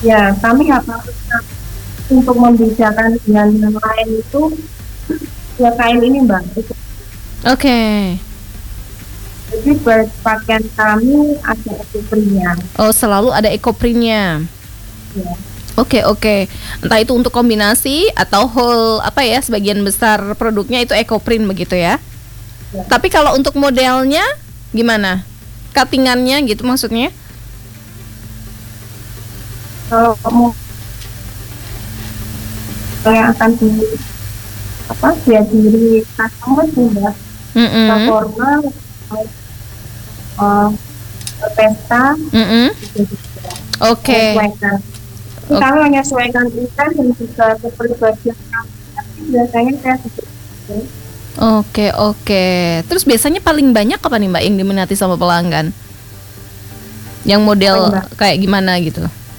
Ya, kami apa untuk membedakan dengan yang lain itu ya kain ini Mbak. Oke. Jadi buat pakaian kami ada ekoprintnya. Oh, selalu ada ekoprintnya. Ya, Oke, oke. Entah itu untuk kombinasi atau whole apa ya, sebagian besar produknya itu ekoprint begitu ya. ya. Tapi kalau untuk modelnya gimana? Cuttingannya gitu maksudnya? Kalau mau yang akan di apa dia diri customer sih Mbak. Kita Mm-mm. formal, uh, pesta, Mm-mm. gitu juga. Oke. Menyesuaikan. Tapi O- kalau menyesuaikan event dan juga kepribadian kami, tapi biasanya saya seperti Oke, oke. Terus biasanya paling banyak apa nih Mbak yang diminati sama pelanggan? Yang model apa ya, Mbak? kayak gimana gitu?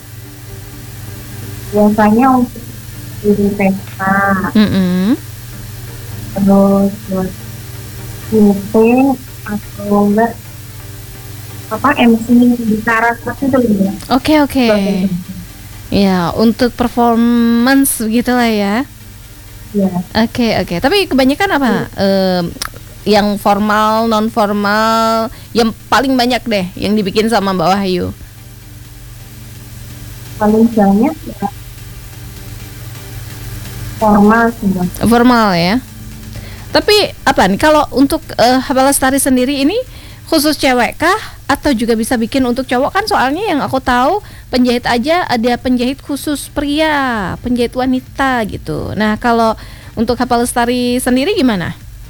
Biasanya untuk diri pesta, Mm-mm. terus buat meeting atau enggak apa MC bicara seperti itu ya. Oke, oke. Sebagai Ya, untuk performance gitulah ya. ya. Oke, oke. Tapi kebanyakan apa? Yang formal, non formal, yang paling banyak deh yang dibikin sama Mbak Wahyu. Paling banyak ya formal sih Mbak. Formal ya. Tapi apa nih kalau untuk Haba Lestari sendiri ini khusus cewek kah atau juga bisa bikin untuk cowok? Kan soalnya yang aku tahu penjahit aja ada penjahit khusus pria, penjahit wanita gitu. Nah, kalau untuk Haba Lestari sendiri gimana?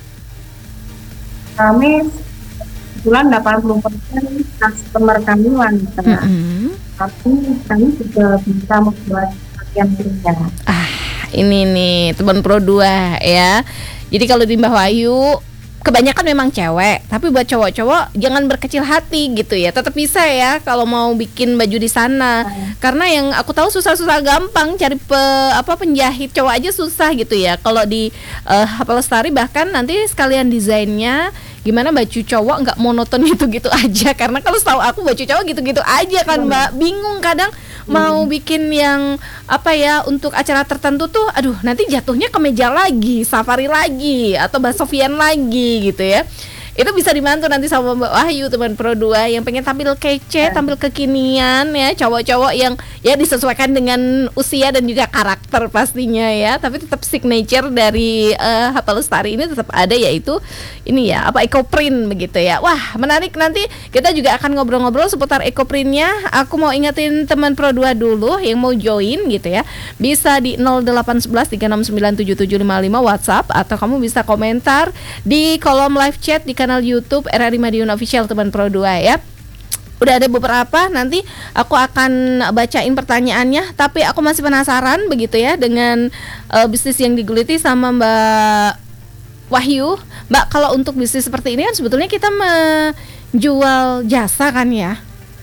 Kami bulan 80% customer kami wanita. Mm-mm. Tapi kami juga bisa membuat pakaian pria. Ah, ini nih teman Pro 2 ya. Jadi kalau di Mbah Wahyu kebanyakan memang cewek, tapi buat cowok-cowok jangan berkecil hati gitu ya. Tetap bisa ya kalau mau bikin baju di sana. Karena yang aku tahu susah-susah gampang cari penjahit cowok aja susah gitu ya. Kalau di Hapa Lestari bahkan nanti sekalian desainnya gimana baju cowok nggak monoton gitu-gitu aja. Karena kalau setahu aku baju cowok gitu-gitu aja kan Mbak. Bingung kadang mau bikin yang apa ya untuk acara tertentu tuh aduh nanti jatuhnya ke meja lagi, safari lagi atau Basofian lagi gitu ya. Itu bisa dibantu nanti sama Mbak Wahyu teman Pro 2 yang pengen tampil kece, tampil kekinian ya, cowok-cowok yang ya disesuaikan dengan usia dan juga karakter pastinya ya, tapi tetap signature dari Hatta Lestari ini tetap ada yaitu ini ya, apa ekoprint begitu ya. Wah, menarik nanti kita juga akan ngobrol-ngobrol seputar ekoprintnya. Aku mau ingetin teman Pro 2 dulu yang mau join gitu ya. Bisa di 0811 369 7755 WhatsApp atau kamu bisa komentar di kolom live chat di kanal YouTube RRI Madiun Official teman Pro 2 ya. Udah ada beberapa, nanti aku akan bacain pertanyaannya. Tapi aku masih penasaran begitu ya dengan bisnis yang digeluti sama Mbak Wahyu. Mbak, kalau untuk bisnis seperti ini kan sebetulnya kita menjual jasa kan ya.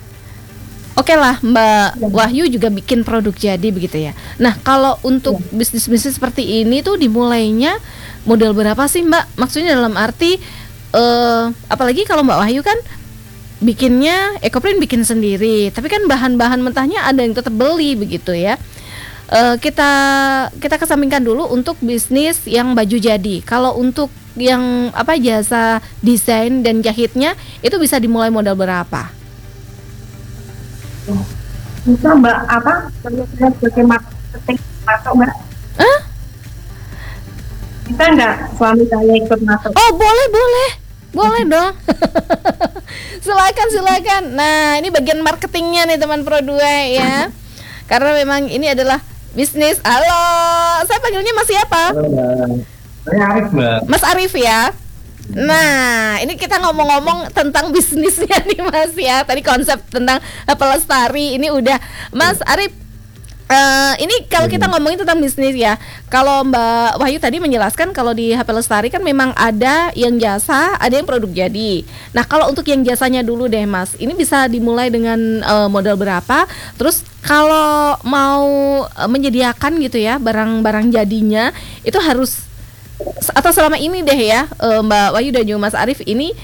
Oke lah, Mbak Wahyu juga bikin produk jadi begitu ya. Nah, kalau untuk bisnis-bisnis seperti ini tuh dimulainya modal berapa sih Mbak? Maksudnya dalam arti apalagi kalau Mbak Wahyu kan bikinnya ekoprint bikin sendiri, tapi kan bahan-bahan mentahnya ada yang tetap beli begitu ya. Kita kesampingkan dulu untuk bisnis yang baju jadi. Kalau untuk yang apa jasa desain dan jahitnya itu bisa dimulai modal berapa? Bisa Mbak apa? Saya sebagai marketing masuk Mbak. Hah? Bisa nggak suami saya ikut masuk? Oh boleh boleh boleh dong. Silakan. Nah ini bagian marketingnya nih teman Pro 2 ya. Karena memang ini adalah bisnis. Halo, saya panggilnya Mas siapa? Halo, Mbak. Saya Arif, Mbak. Mas Arif ya. Nah, ini kita ngomong-ngomong tentang bisnisnya nih Mas ya. Tadi konsep tentang pelestari ini udah Mas Arif. Ini kalau kita ngomongin tentang bisnis ya, kalau Mbak Wahyu tadi menjelaskan kalau di HP Lestari kan memang ada yang jasa, ada yang produk jadi. Nah kalau untuk yang jasanya dulu deh Mas, ini bisa dimulai dengan modal berapa? Terus kalau mau menyediakan gitu ya barang-barang jadinya itu harus atau selama ini deh ya Mbak Wahyu dan juga Mas Arif ini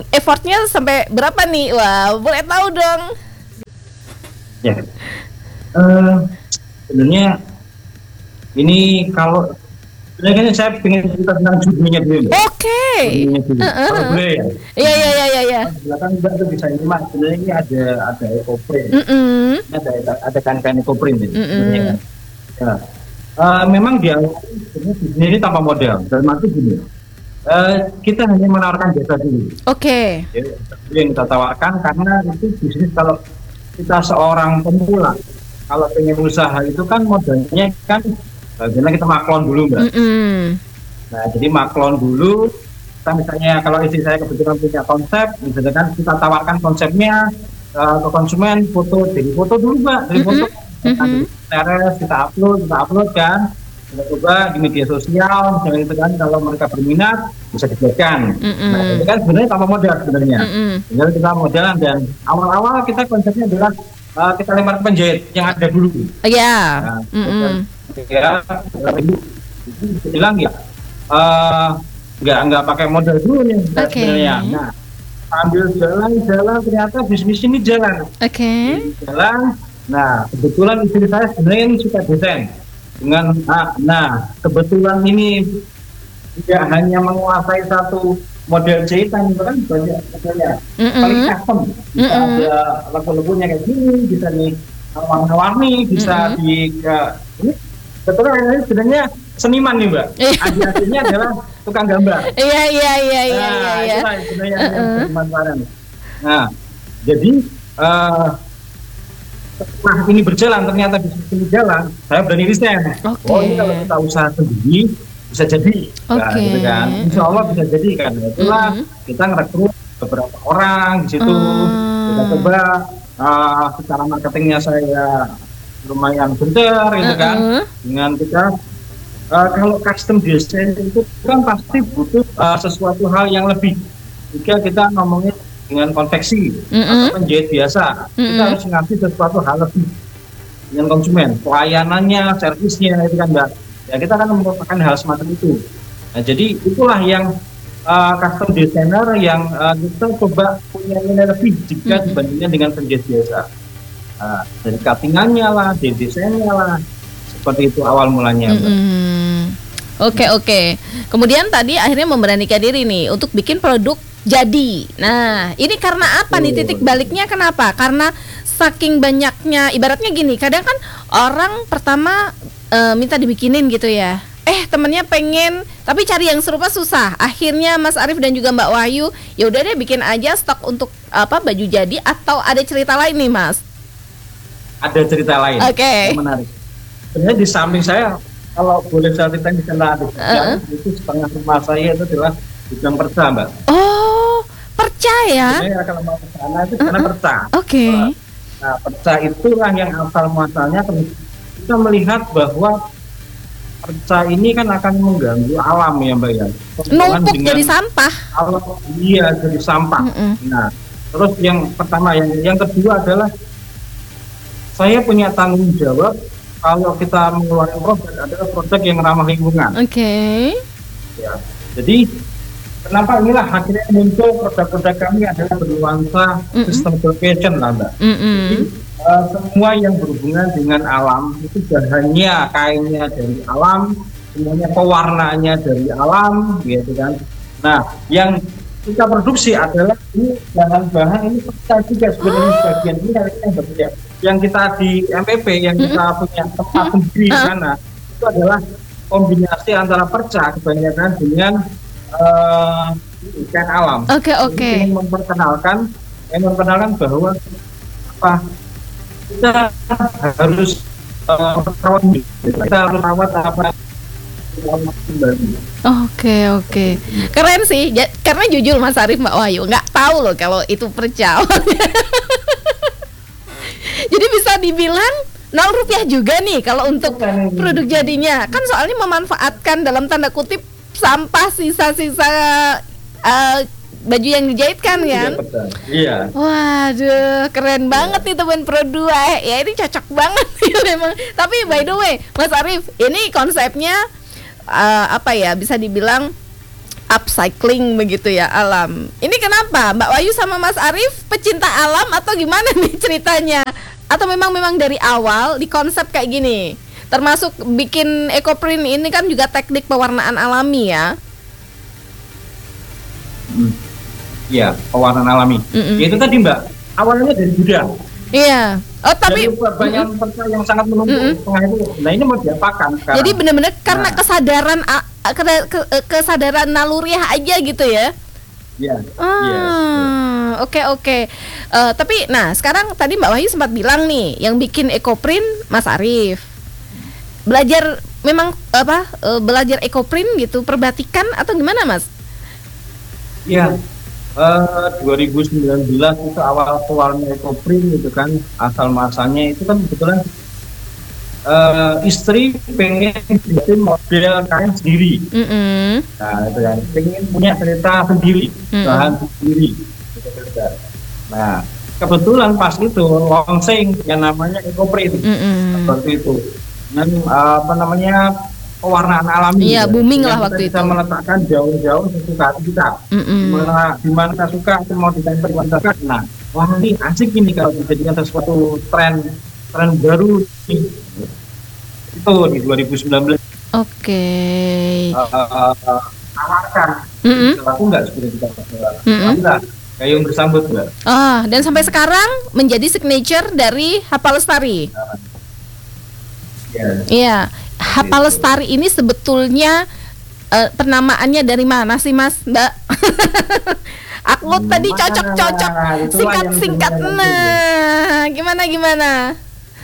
effortnya sampai berapa nih? Wah boleh tahu dong. Ya. Eh, Sebenarnya ini kalau sebenarnya kan saya pengen cerita tentang judulnya dulu. Oke. Judulnya dulu. Kalau boleh ya. Iya iya iya iya iya. Di belakang Mbak tuh bisa nyimak. Sebenarnya ini ada ekoprint. Mm-mm. Ini ada kain-kain ekoprint ini. Sebenarnya kan. Ya. Memang dia sebenarnya ini tanpa modal. Dalam arti gini. Kita hanya menawarkan jasa dulu. Oke. Ya, itu yang kita tawarkan karena itu bisnis kalau kita seorang pemula, kalau pengen usaha itu kan modalnya kan bagaimana kita maklon dulu Mbak. Mm-mm. Nah jadi maklon dulu, kita misalnya kalau istri saya kebetulan punya konsep, misalnya kan kita tawarkan konsepnya ke konsumen, dari foto dulu Mbak, dari foto teres kita upload kan, kita coba di media sosial, misalnya itu kan kalau mereka berminat bisa dibuatkan. Nah itu kan sebenarnya tanpa modal sebenarnya. Tinggal kita modalan dan awal-awal kita konsepnya adalah kita lempar ke penjahit yang ada dulu. Iya. Nah, ya, itu bilang ya nggak pakai modal dulu nih sebenarnya. Nah, sambil jalan ternyata bisnis ini jalan. Oke. Jalan. Nah, kebetulan istri saya sebenarnya ini suka desain dengan kebetulan ini tidak hanya menguasai satu model jahitan, itu kan banyak modelnya paling custom, bisa ada lagu-lagunya kayak gini, bisa nih warna-warni, bisa di ini kebetulan ini sebenarnya seniman nih Mbak, adik-adiknya adalah tukang gambar. Iya. Itulah sebenarnya seniman sekarang. Nah, jadi setelah ini berjalan, ternyata bisnis ini jalan, saya berani resign. Oh ini kalau kita usaha sendiri bisa jadi, nah, gitu kan. Insya Allah bisa jadi kan. Itulah kita ngerekrut beberapa orang di situ. Kita coba secara marketingnya saya lumayan benar, gitu kan. Dengan kita kalau custom design itu kan pasti butuh sesuatu hal yang lebih. Jika kita ngomongin dengan konveksi atau penjahit biasa, kita harus ngasih sesuatu hal lebih dengan konsumen, pelayanannya, servisnya itu kan Mbak. Ya kita akan merupakan hal semacam itu. Nah jadi itulah yang custom designer yang kita coba punya nilai lebih jika dibandingkan dengan penjahit biasa. Dari cuttingannya lah, dari desainnya lah, seperti itu awal mulanya Mbak. Oke. Kemudian tadi akhirnya memberanikan diri nih untuk bikin produk jadi. Nah, ini karena apa nih titik baliknya kenapa? Karena saking banyaknya, ibaratnya gini, kadang kan orang pertama minta dibikinin gitu ya. Temennya pengen, tapi cari yang serupa susah. Akhirnya Mas Arief dan juga Mbak Wahyu, ya udah deh bikin aja stok untuk baju jadi, atau ada cerita lain nih Mas? Ada cerita lain. Yang menarik. Sebenarnya di samping saya, kalau boleh saya cerita di sana, itu setengah rumah saya itu adalah bidang perca Mbak. Oh, perca ya? Sebenarnya kalau mau ke sana itu karena perca. Oke. Nah, perca itulah yang asal muasalnya kita melihat bahwa perca ini kan akan mengganggu alam ya Mbak ya. Numpuk jadi sampah. Alam, iya jadi sampah. Nah, terus yang pertama, yang kedua adalah saya punya tanggung jawab kalau kita mengeluarkan produk adalah produk yang ramah lingkungan. Oke. Ya, jadi kenapa inilah akhirnya muncul produk-produk kami adalah bernuansa sustainable fashion lah Mbak. Jadi semua yang berhubungan dengan alam itu bahannya, kainnya dari alam, semuanya pewarnanya dari alam, gitu kan. Nah, yang kita produksi adalah ini bahan-bahan ini kita juga sebenarnya sebagian ini yang berbeda. Yang kita di MPP, yang kita punya tempat sendiri di sana, itu adalah kombinasi antara perca kebanyakan dengan ikan alam. Oke. Yang memperkenalkan bahwa kita harus rawat, kita harus rawat Oke. Keren sih. Karena jujur Mas Arief, Mbak Wahyu nggak tahu loh kalau itu perca. Jadi bisa dibilang 0 rupiah juga nih kalau untuk produk jadinya. Kan soalnya memanfaatkan dalam tanda kutip sampah sisa-sisa baju yang dijahitkan kan? Iya. Waduh, keren banget nih teman Pro 2. Ya ini cocok banget sih memang. Tapi by the way, Mas Arief, ini konsepnya bisa dibilang upcycling begitu ya alam. Ini kenapa Mbak Wahyu sama Mas Arief pecinta alam atau gimana nih ceritanya? Atau memang dari awal di konsep kayak gini? Termasuk bikin ekoprint ini kan juga teknik pewarnaan alami ya. Iya, pewarnaan alami. Ya itu tadi Mbak, awalnya dari Buddha. Iya. Oh tapi banyak yang sangat menumpuk itu. Nah ini mau diapakan sekarang? Jadi benar-benar karena kesadaran naluriah aja gitu ya. Iya. Oke. Tapi nah sekarang tadi Mbak Wahyu sempat bilang nih, yang bikin ekoprint Mas Arif. Belajar memang belajar ekoprint gitu, perbatikan atau gimana Mas? Iya. 2019 itu awal keluarnya ekoprint gitu kan, asal masanya itu kan kebetulan istri pengen bikin model kain sendiri. Nah itu kan, pengen punya cerita sendiri, bahan sendiri gitu. Nah kebetulan pas itu launching yang namanya ekoprint seperti itu, dan pewarnaan alami. Iya, booming lah waktu kita itu. meletakkan jauh-jauh sesuka hati kita. Di mana kita suka itu mau ditempel di mana. Nah, wah ini asik ini kalau dijadikan sesuatu tren baru nih. Itu di 2019. Oke. Tawarkan. Aku nggak seperti kita. Alhamdulillah, kayak yang bersambut Mbak. Dan sampai sekarang menjadi signature dari Hapa Lestari. Iya. Hapa Lestari ini sebetulnya penamaannya dari mana sih Mas, Mbak? Aku tadi cocok singkat. Nah, gimana?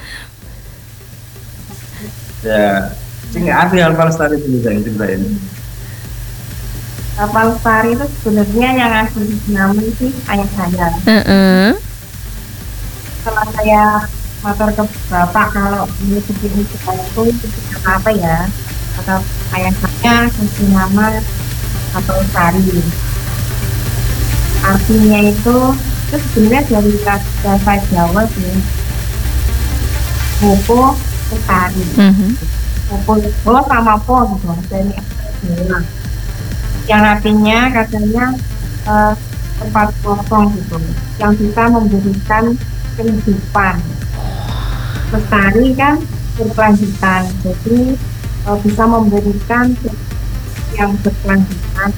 Ya, nggak ada Hapa Lestari dulu saya ceritain. Hapa Lestari itu sebenarnya yang ngasih nama itu ayah saya. Setelah saya motor ke bapak kalau ini begini itu apa ya, atau ayah saya kasih nama Hapa Lestari. Artinya itu sebenarnya dari bahasa Jawa sih, Popo Lestari. Popo sama po gitu dari Jawa, yang artinya katanya tempat kosong gitu, yang bisa memberikan kehidupan. Lestari kan berkelanjutan, jadi bisa memberikan yang berkelanjutan.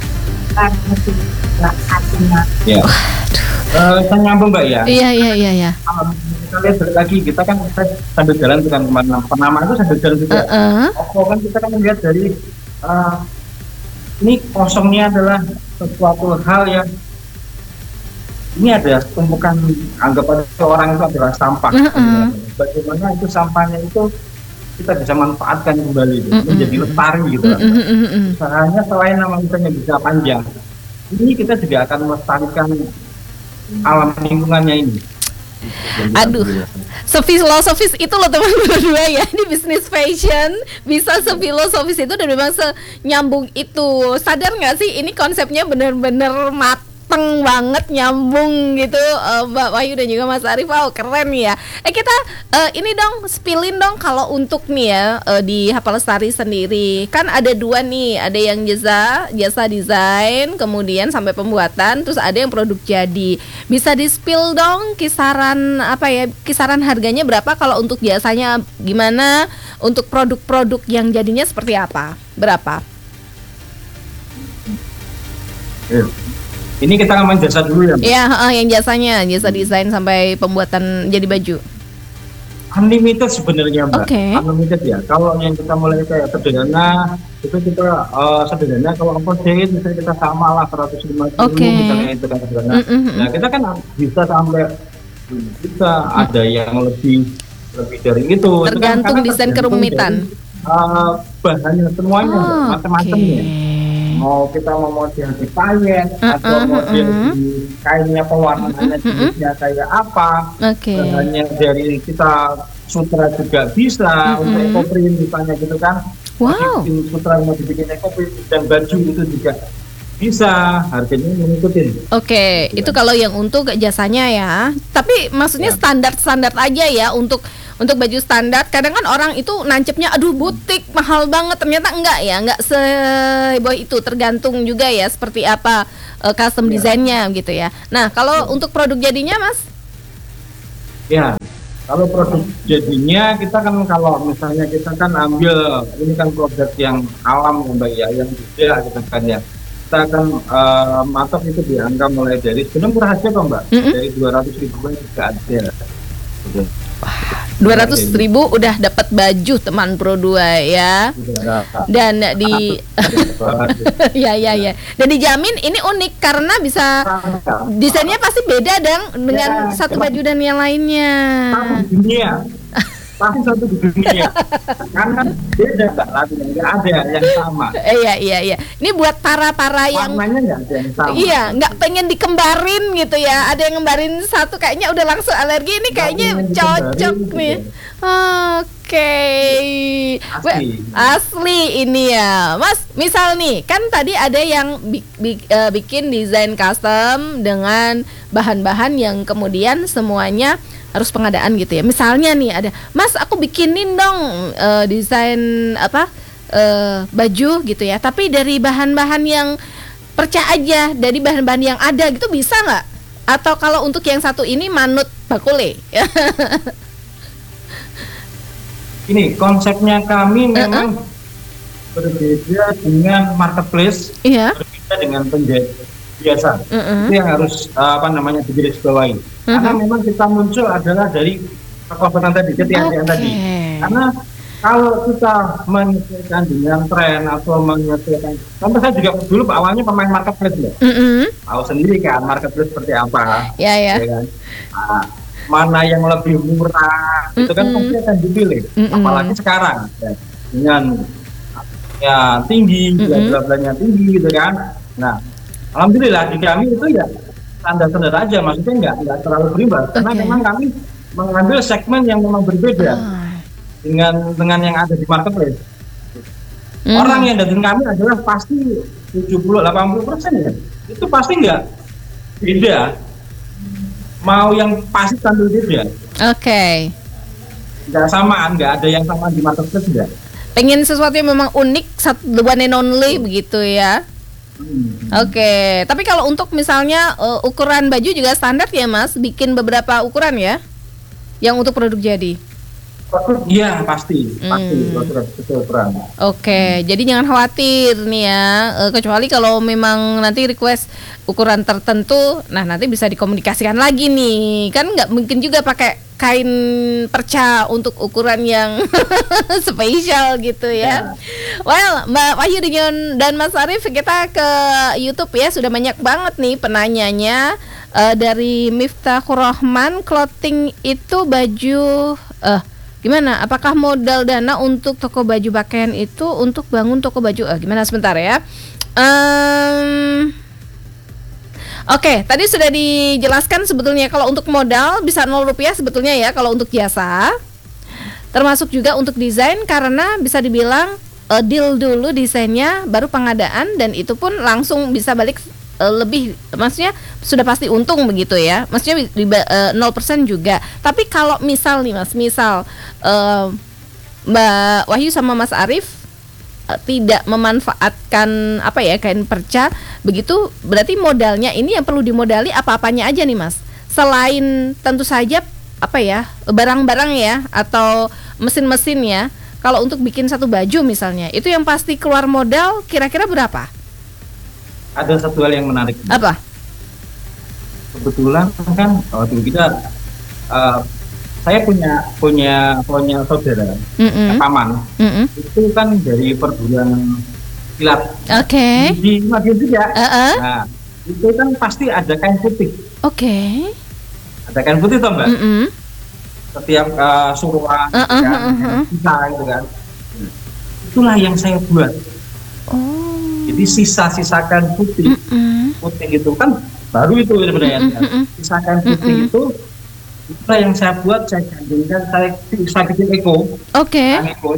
Artinya. Ya. Saya nyambung Mbak ya. Iya. Kita lihat balik lagi, kita kan sambil jalan kan kemana, penama itu sambil jalan juga. Kan kita kan melihat dari ini kosongnya adalah sesuatu hal yang ini ada tumpukan, anggap aja orang itu adalah sampah. Bagaimana itu sampahnya itu kita bisa manfaatkan kembali menjadi lestari gitu. Usahanya selain nama misalnya bisa panjang, ini kita juga akan melestarikan alam lingkungannya ini. Aduh, sefilosofis itu loh teman-teman berdua ya, di bisnis fashion bisa sefilosofis itu dan memang senyambung itu. Sadar nggak sih ini konsepnya bener-bener mateng banget, nyambung gitu, Mbak Wahyu dan juga Mas Arif. Wow, keren ya. Kita ini dong, spillin dong kalau untuk nih ya, di Hapa Lestari sendiri kan ada dua nih, ada yang jasa desain, kemudian sampai pembuatan, terus ada yang produk jadi. Bisa di spill dong kisaran kisaran harganya berapa, kalau untuk jasanya gimana, untuk produk-produk yang jadinya seperti apa, berapa? Ini kita ngomongin jasa dulu ya. Iya, yang jasanya, jasa desain sampai pembuatan jadi baju. Unlimited sebenarnya Mbak. Unlimited ya. Kalau yang kita mulai kayak sederhana, itu kita sederhana kalau apa jahit misalnya kita sama lah 150 misalnya itu kan sederhana. Nah kita kan bisa sampai bisa ada yang lebih dari itu. Tergantung desain kerumitan. Bahannya semuanya macam-macamnya. Mau kita mau model di payet atau model di kainnya, pewarnaannya jenisnya kayak apa, bahannya dari kita sutra juga bisa, untuk ekoprint misalnya gitu kan. Wow. Sutra mau dibikin ekoprint dan baju itu juga bisa, harganya mengikuti. Itu kalau yang untuk jasanya ya. Tapi maksudnya standar aja ya untuk baju standar. Kadang kan orang itu nancepnya aduh butik mahal banget, ternyata enggak seheboh itu, tergantung juga ya seperti apa custom desainnya gitu ya. Nah, kalau untuk produk jadinya Mas? Ya, Kalau produk jadinya kita kan, kalau misalnya kita kan ambil ini kan produk yang alam ya Mbak ya, yang beda gitu kan ya. Kita akan matok itu di angka mulai dari sebenarnya murah aja kok Mbak, dari 200.000 juga ada. Gitu. 200.000 udah dapat baju teman Pro 2 ya. Dan di ya. Dan dijamin ini unik karena bisa desainnya pasti beda dengan satu baju dan yang lainnya. Dunia. Pasti satu di dunia. Karena beda Mbak, lagunya nggak ada yang sama. Iya. Ini buat para yang warnanya nggak ada yang sama. Iya, nggak pengen dikembarin gitu ya. Ada yang ngembarin satu kayaknya udah langsung alergi, ini kayaknya cocok nih. Oke. Asli ini ya, Mas. Misal nih, kan tadi ada yang bikin desain custom dengan bahan-bahan yang kemudian semuanya harus pengadaan gitu ya. Misalnya nih ada, Mas aku bikinin dong desain baju gitu ya, tapi dari bahan-bahan yang percaya aja, dari bahan-bahan yang ada gitu, bisa nggak? Atau kalau untuk yang satu ini manut bakule? Ini konsepnya kami memang berbeda dengan marketplace, berbeda dengan penjahit biasa. Itu yang harus digarisbawahi. Karena memang kita muncul adalah dari perkotaan tadi, ketiadaan tadi. Karena kalau kita menyesuaikan dengan tren atau menyesuaikan, contoh saya juga dulu awalnya pemain marketplace loh. Tahu sendiri kan marketplace seperti apa. Ya kan? Mana yang lebih murah, itu kan pasti akan dipilih. Apalagi sekarang ya, dengan ya tinggi, belanja tinggi gitu kan. Nah, alhamdulillah di kami itu ya standar-standar aja, maksudnya nggak terlalu berimbas, karena memang kami mengambil segmen yang memang berbeda dengan yang ada di marketplace. Orang yang datang kami adalah pasti 70-80% ya, itu pasti nggak beda, mau yang pasti tampil beda. Nggak samaan, nggak ada yang sama di marketplace enggak. Pengen sesuatu yang memang unik, the one and only begitu ya. Tapi kalau untuk misalnya ukuran baju juga standar ya Mas, bikin beberapa ukuran ya, yang untuk produk jadi. Iya pasti ukuran. Jadi jangan khawatir nih ya, kecuali kalau memang nanti request ukuran tertentu, nah nanti bisa dikomunikasikan lagi nih, kan nggak mungkin juga pakai kain perca untuk ukuran yang spesial gitu ya. Well, Mbak Wahyu dan Mas Arif, kita ke YouTube ya, sudah banyak banget nih penanyanya. Dari Miftahur Rahman, clothing itu baju gimana? Apakah modal dana untuk toko baju pakaian itu untuk bangun toko baju? Gimana sebentar ya. Tadi sudah dijelaskan sebetulnya kalau untuk modal bisa Rp0 sebetulnya ya kalau untuk jasa. Termasuk juga untuk desain, karena bisa dibilang deal dulu desainnya baru pengadaan, dan itu pun langsung bisa balik lebih, maksudnya sudah pasti untung begitu ya. Maksudnya 0% juga. Tapi kalau misal nih Mas, Mbak Wahyu sama Mas Arif tidak memanfaatkan kain perca begitu, berarti modalnya ini yang perlu dimodali apa-apanya aja nih Mas, selain tentu saja barang-barang ya atau mesin-mesin ya. Kalau untuk bikin satu baju misalnya, itu yang pasti keluar modal kira-kira berapa? Ada satu hal yang menarik. Apa? Kebetulan kan waktu kita saya punya saudara, paman, itu kan dari perguruan silat. Di Madiun juga. Nah, itu kan pasti ada kain putih. Ada kain putih toh Mbak. Setiap suruhan, sisa gitu kan. Itulah yang saya buat. Jadi sisa-sisa kain putih, putih itu kan baru itu sebenarnya. Sisa kain putih itu. Itulah yang saya buat, saya gandingkan, saya bikin eko. Eko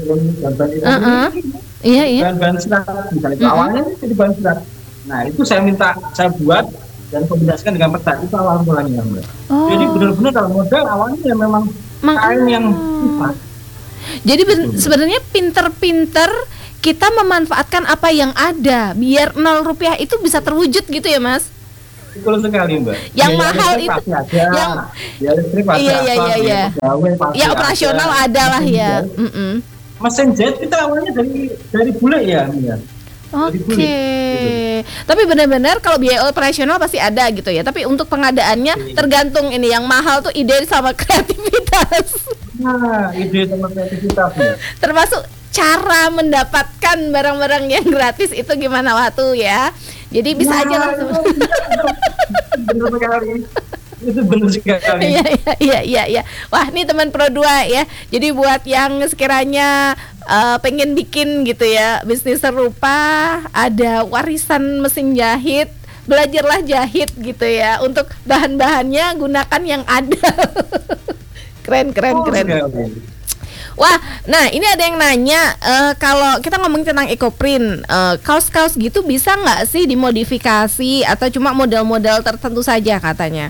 bahan silat, misalnya awalnya jadi bahan silat. Nah itu saya buat dan kombinasikan dengan perca, itu awal mulanya Mbak. Jadi benar-benar kalau modal awalnya ya memang kain yang sifat. Jadi sebenarnya pinter-pinter kita memanfaatkan apa yang ada biar Rp0 itu bisa terwujud gitu ya Mas? Betul sekali Mbak. Yang Biaya mahal listrik itu, pasti ada. yang Biaya listrik pasti iya ada. iya. Pegawai pasti Ya operasional ada lah Mesin ya. jahit. Mesin jahit kita awalnya dari bule ya. Oke. Tapi benar-benar kalau biaya operasional pasti ada gitu ya. Tapi untuk pengadaannya tergantung ini yang mahal tuh ide sama kreativitas. Nah, ide sama kreativitas ya. Termasuk cara mendapatkan barang-barang yang gratis itu gimana waktu ya. Jadi bisa aja langsung. Benar sekali. Itu benar sekali. Iya. Wah, ini teman Pro 2 ya. Jadi buat yang sekiranya pengen bikin gitu ya bisnis serupa, ada warisan mesin jahit, belajarlah jahit gitu ya. Untuk bahan-bahannya gunakan yang ada. Keren. Wah, nah ini ada yang nanya, kalau kita ngomongin tentang ecoprint, kaos-kaos gitu bisa nggak sih dimodifikasi atau cuma model-model tertentu saja katanya?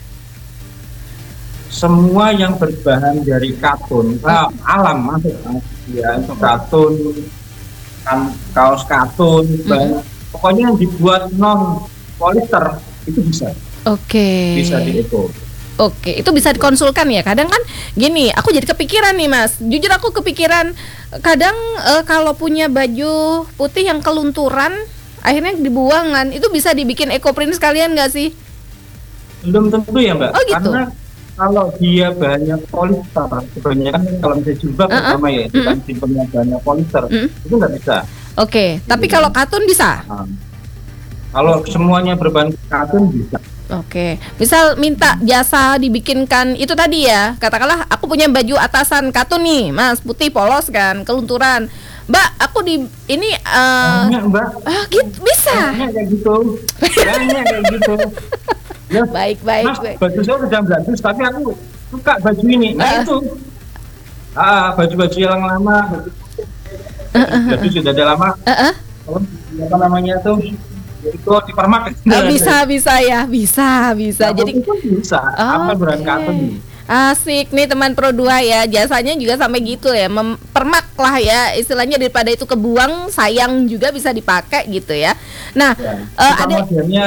Semua yang berbahan dari katun, alam masuk ya, itu katun, kaos katun, pokoknya yang dibuat non polister itu bisa. Oke. Bisa di eco. Oke, itu bisa dikonsulkan ya. Kadang kan gini, aku jadi kepikiran nih Mas. Jujur aku kepikiran kadang kalau punya baju putih yang kelunturan, akhirnya dibuangan, itu bisa dibikin ecoprint sekalian nggak sih? Belum tentu ya Mbak. Oh gitu. Karena kalau dia bahannya polister, kebanyakan kalau misalnya jilbab pertama ya, itu kan simpennya bahannya polister, itu nggak bisa. Oke, tapi kalau katun bisa? Kalau semuanya berbahan katun bisa. Oke, misal minta jasa dibikinkan itu tadi ya, katakanlah aku punya baju atasan katun nih, Mas, putih polos kan, kelunturan. Mbak, aku di ini banyak Mbak. Gitu bisa. Banyak kayak gitu. Banyak kayak gitu. Ya, baik. Mas, baju saya sudah bagus, tapi aku suka baju ini. Nah itu, baju-baju yang lama, baju sudah ada lama. Apa namanya tuh? Itu di permak. Bisa ya, bisa. Nah, jadi itu bisa. Apa brand katun nih? Asik nih teman Pro 2 ya, jasanya juga sampai gitu ya, mempermak lah ya istilahnya, daripada itu kebuang sayang juga bisa dipakai gitu ya. Nah ada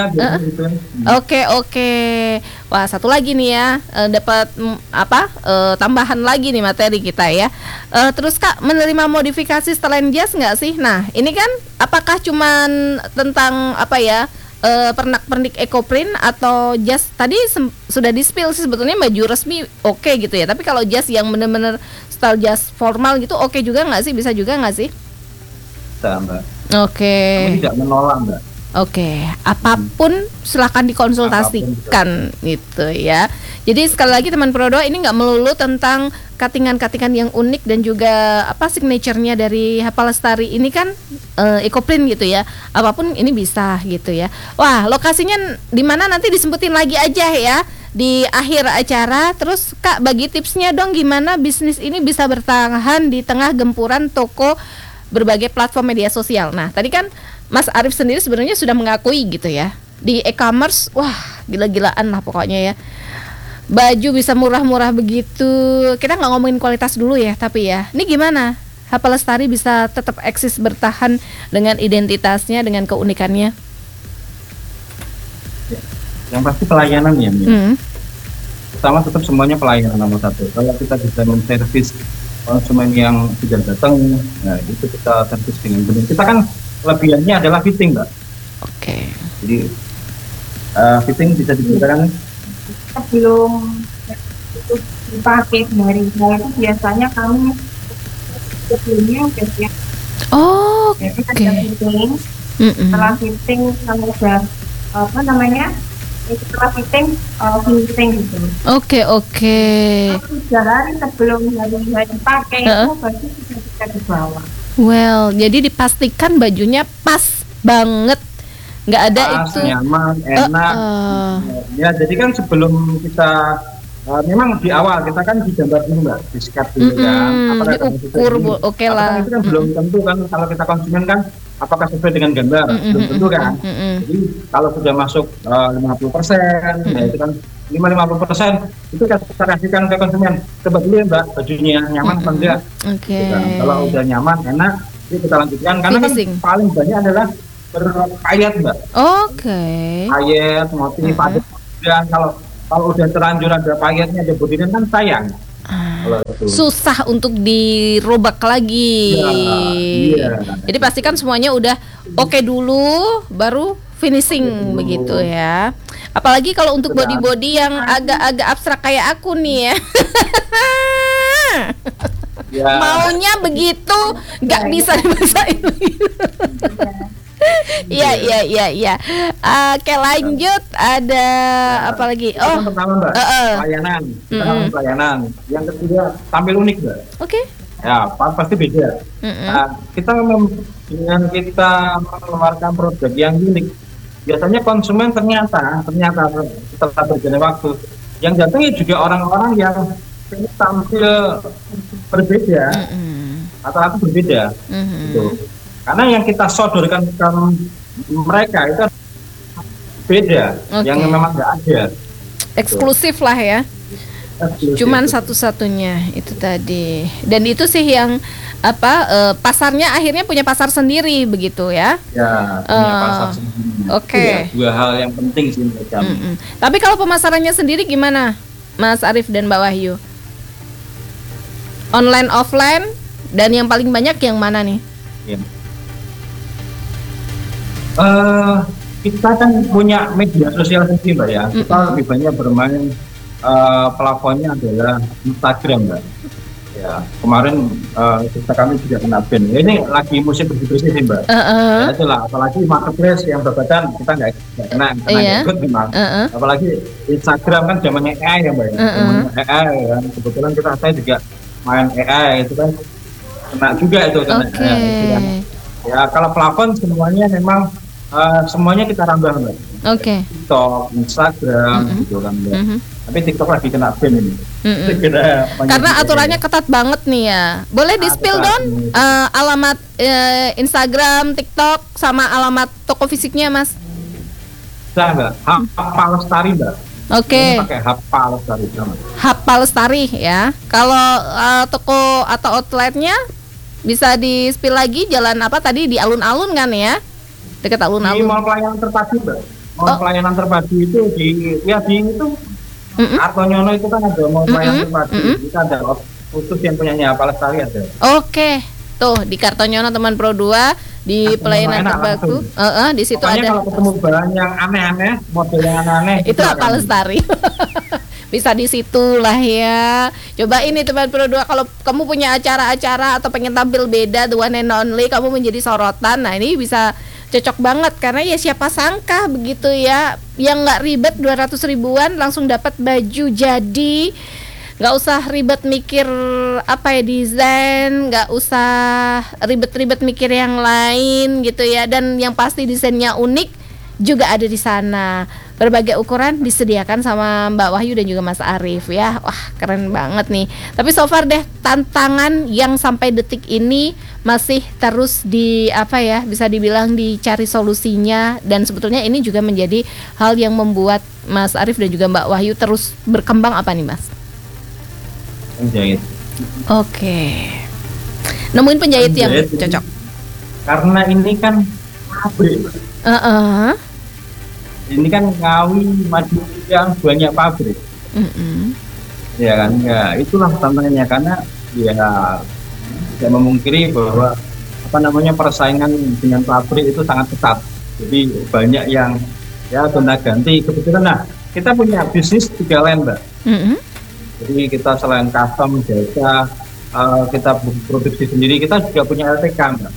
Oke. Wah, satu lagi nih ya, dapat tambahan lagi nih materi kita ya. Terus Kak, menerima modifikasi selain jas nggak sih? Nah ini kan apakah cuman tentang apa ya, pernak-pernik ecoprint atau jas tadi sudah di-spill sih sebetulnya baju resmi oke gitu ya. Tapi kalau jas yang benar-benar style jas formal gitu oke juga nggak sih? Bisa juga nggak sih? Bisa Mbak. Oke. Kami tidak menolak Mbak. Oke, apapun silahkan dikonsultasikan gitu ya. Jadi sekali lagi teman Pro 2 ini nggak melulu tentang cuttingan-cuttingan yang unik dan juga apa signaturenya dari Happy Lestari ini kan ecoprint gitu ya. Apapun ini bisa gitu ya. Wah, lokasinya di mana nanti disebutin lagi aja ya di akhir acara. Terus Kak, bagi tipsnya dong gimana bisnis ini bisa bertahan di tengah gempuran toko berbagai platform media sosial. Nah, tadi kan Mas Arif sendiri sebenarnya sudah mengakui gitu ya, di e-commerce, wah gila-gilaan lah pokoknya ya. Baju bisa murah-murah begitu. Kita nggak ngomongin kualitas dulu ya, tapi ya, ini gimana? Happy Lestari bisa tetap eksis bertahan dengan identitasnya, dengan keunikannya? Yang pasti pelayanan ya. Pertama tetap semuanya pelayanan nomor satu. Kalau kita bisa menservis konsumen yang sudah datang, nah itu kita servis dengan benar. Kita kan kelebihannya adalah fitting Mbak. Oke. Jadi fitting bisa digunakan sebelum itu dipakai dari saya itu biasanya kami sebelumnya udah siap. Jadi ada fitting. Setelah fitting kalau udah apa namanya? Setelah fitting finishing gitu. Oke. 3 hari sebelum hari dipakai itu baju sudah bisa dibawa. Well, jadi dipastikan bajunya pas banget, nggak ada pas, itu nyaman, enak. Ya, jadi kan sebelum kita memang di awal kita kan digambar dulu Mbak, di skat dulu kan. Diukur oke lah. Itu kan belum tentu kan kalau kita konsumen kan apakah sesuai dengan gambar, belum tentu kan. Jadi kalau sudah masuk 50%, ya itu kan 50% itu kita kasihkan ke konsumen. Coba dulu ya Mbak, bajunya nyaman apa enggak. Oke. Gitu kan. Kalau udah nyaman, enak, itu kita lanjutkan karena kan paling banyak adalah berpayet Mbak. Oke. Payet, motif, dan kalau udah terlanjur ada payetnya, ada bodinya kan sayang. Susah untuk dirobak lagi. Iya. Jadi pastikan semuanya udah oke dulu, baru finishing begitu ya. Apalagi kalau untuk body-body yang agak-agak abstrak kayak aku nih ya. Maunya begitu, nggak bisa dipaksain. Iya. Oke, lanjut. Ada apa lagi? Oh, yang pertama Mbak, pelayanan. Kita pelayanan. Yang kedua, tampil unik Mbak. Oke. Ya, pasti beda. Nah, dengan kita mengeluarkan produk yang unik, biasanya konsumen ternyata setelah berjalan waktu, yang datangnya juga orang-orang yang tampil berbeda atau berbeda. Gitu. Karena yang kita sodorkan ke mereka itu beda, yang memang nggak ada. Eksklusif lah ya. Cuman satu-satunya itu tadi. Dan itu sih yang pasarnya akhirnya punya pasar sendiri begitu ya. Ya, punya pasar sendiri. Oke. Dua hal yang penting sih menurut kami. Tapi kalau pemasarannya sendiri gimana, Mas Arief dan Mbak Wahyu? Online, offline, dan yang paling banyak yang mana nih? Ya. Kita kan punya media sosial sendiri Mbak ya. Kita lebih banyak bermain plafonnya adalah Instagram Mbak. Ya, kemarin kami juga kena ban. Ini lagi musim bersih sih Mbak. Ya, itulah, apalagi marketplace yang berbeda kita nggak kena ikut memang. Apalagi Instagram kan zamannya AI ya Mbak. AI kan. Kebetulan saya juga main AI itu kan kena juga itu kena. Ya kalau plafon semuanya memang semuanya kita rambah Mbak. TikTok, Instagram gitu kan Mbak. Tapi TikTok lagi kena ban ini. Karena aturannya ketat banget nih ya. Boleh di-spill dong alamat Instagram, TikTok sama alamat toko fisiknya Mas? Bisa Mbak. Hapa Lestari Mbak. Oke. Pakai Hapa Lestari sama. Hapa Lestari ya. Kalau toko atau outletnya bisa di-spill lagi jalan apa tadi di alun-alun kan ya? Dekat alun-alun. Di mall pelayanan terpadu Mbak. Mall pelayanan terpadu itu di itu Kartonyono itu kan ada mall pelayanan terpadu. Kita ada khusus yang punyanya Hapa Lestari ada. Oke. Tuh di Kartonyono teman Pro 2 di pelayanan terpadu. Di situ pokoknya ada. Kalau ketemu barang yang aneh-aneh, model yang aneh-aneh itu Hapa Lestari. Bisa di situ lah ya. Coba ini teman Pro 2, kalau kamu punya acara-acara atau pengen tampil beda, the one and only, kamu menjadi sorotan. Nah, ini bisa cocok banget karena ya siapa sangka begitu ya, yang nggak ribet 200 ribuan langsung dapat baju jadi, nggak usah ribet mikir desain, nggak usah ribet-ribet mikir yang lain gitu ya, dan yang pasti desainnya unik juga ada di sana. Berbagai ukuran disediakan sama Mbak Wahyu dan juga Mas Arief ya. Wah, keren banget nih. Tapi so far deh, tantangan yang sampai detik ini masih terus bisa dibilang dicari solusinya, dan sebetulnya ini juga menjadi hal yang membuat Mas Arief dan juga Mbak Wahyu terus berkembang apa nih Mas? Penjahit. Oke. Nemuin penjahit yang cocok. Karena ini kan pabrik. Ini kan Ngawi maju yang banyak pabrik. Ya kan, ya itulah tantangannya, karena ya tidak memungkiri bahwa persaingan dengan pabrik itu sangat ketat. Jadi banyak yang gonta-ganti. Kebetulan kita punya bisnis 3 lain Mbak. Jadi kita selain custom, jasa, kita produksi sendiri, kita juga punya LTK Mbak.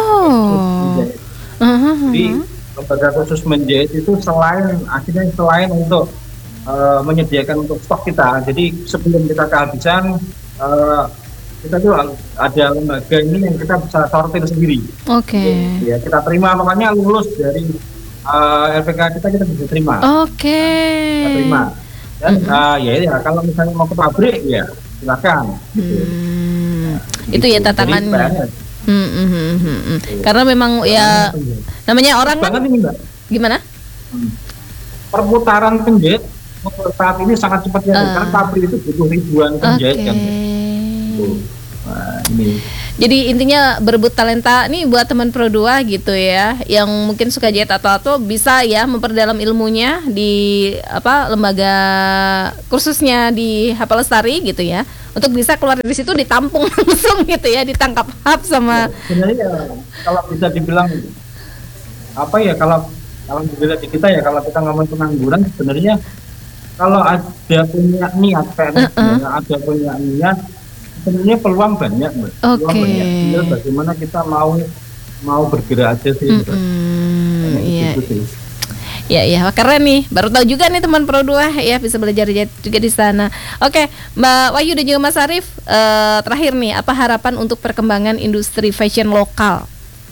Jadi lembaga khusus menjahit itu selain untuk menyediakan untuk stok kita, jadi sebelum kita kehabisan, kita tuh ada lembaga ini yang kita bisa sortir sendiri. Ya, kita terima, makanya lulus dari LPK kita bisa terima. Kita terima. Dan kalau misalnya mau ke pabrik ya silakan. Itu ya tantangannya. Karena memang ya namanya orang banget ini Mbak. Gimana? Perputaran penjahit saat ini sangat cepat ya, karena pabrik itu butuh ribuan penjahit kan. ini. Jadi intinya berebut talenta nih buat teman Pro 2 gitu ya, yang mungkin suka jahit atau bisa ya memperdalam ilmunya di lembaga kursusnya di HP Lestari gitu ya, untuk bisa keluar dari situ ditampung langsung gitu ya, ditangkap hap sama. Sebenarnya kalau bisa dibilang kalau dilihat di kita ya, kalau kita ngomong pengangguran sebenarnya kalau ada punya niat ada punya niat sebenarnya peluang banyak, Mbak. Peluang banyak. Tinggal bagaimana kita mau bergerak aja sih. Iya. Ya, keren nih. Baru tahu juga nih teman Pro 2 ya, bisa belajar juga di sana. Oke, Mbak Wahyu dan juga Mas Arief, terakhir nih, apa harapan untuk perkembangan industri fashion lokal?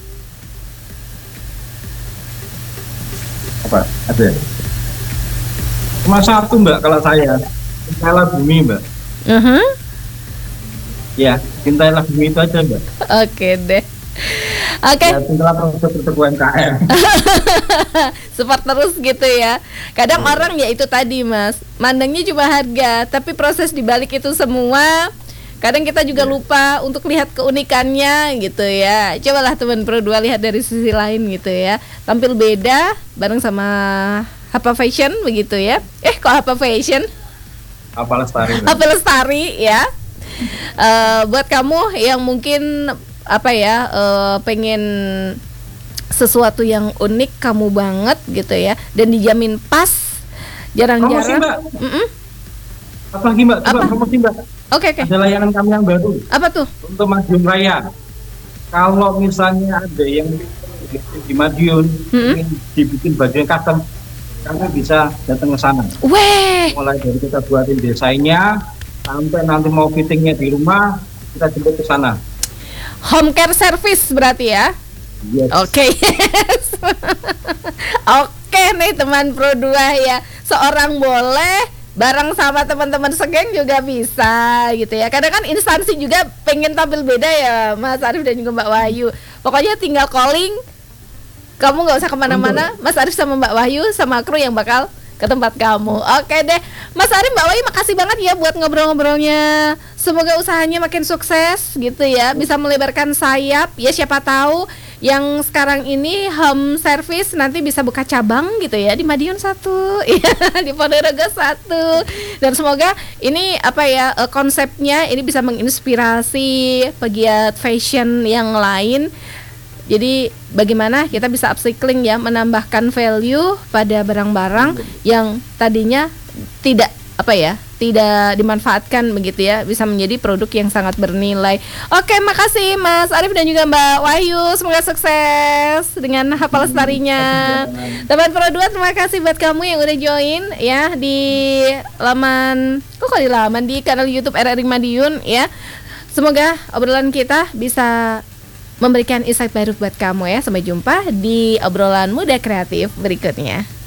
Apa? Ada. Cuma satu, Mbak, kalau saya. Cintailah bumi, Mbak. Ya, cintailah bumi itu aja, Mbak. Oke deh. Oke. Ya, cintailah produk UMKM. Support terus gitu ya. Kadang orang ya itu tadi Mas, mandangnya cuma harga, tapi proses dibalik itu semua kadang kita juga lupa untuk lihat keunikannya gitu ya. Cobalah teman Pro 2 lihat dari sisi lain gitu ya. Tampil beda bareng sama HP Fashion begitu ya. Kok HP Fashion? HP Lestari. HP Lestari ya. Buat kamu yang mungkin pengen sesuatu yang unik kamu banget gitu ya, dan dijamin pas, jarang-jarang. Apalagi Mbak, coba promosi Mbak. Oke. Ada layanan kami yang baru. Apa tuh? Untuk Madiun Raya. Kalau misalnya ada yang di Madiun ingin dibikin baju yang custom, kami bisa datang ke sana. Mulai dari kita buatin desainnya sampai nanti mau fittingnya di rumah, kita jemput ke sana. Home care service berarti ya? Yes. Oke. Oke nih teman Pro 2 ya. Seorang boleh, bareng sama teman-teman segeng juga bisa gitu ya. Kadang kan instansi juga pengen tampil beda ya, Mas Arief dan juga Mbak Wahyu. Pokoknya tinggal calling, kamu nggak usah kemana-mana, Mas Arief sama Mbak Wahyu sama kru yang bakal ke tempat kamu. Oke deh, Mas Arief, Mbak Wahyu, makasih banget ya buat ngobrol-ngobrolnya. Semoga usahanya makin sukses gitu ya, bisa melebarkan sayap ya, siapa tahu yang sekarang ini home service nanti bisa buka cabang gitu ya, di Madiun 1 ya, di Ponorogo 1. Dan semoga ini konsepnya ini bisa menginspirasi pegiat fashion yang lain. Jadi bagaimana kita bisa upcycling ya, menambahkan value pada barang-barang yang tadinya tidak dimanfaatkan begitu ya, bisa menjadi produk yang sangat bernilai. Oke, makasih Mas Arief dan juga Mbak Wahyu, semoga sukses dengan HP Lestarinya. Teman Pro 2, terima kasih buat kamu yang udah join ya di di kanal YouTube RRI Madiun ya. Semoga obrolan kita bisa memberikan insight baru buat kamu ya. Sampai jumpa di obrolan muda kreatif berikutnya.